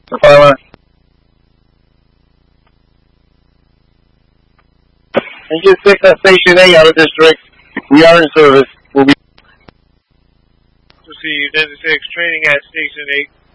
Department. Engine 6 at Station 8 out of district. We are in service. We'll be. Proceed, Engine 6, training at Station 8.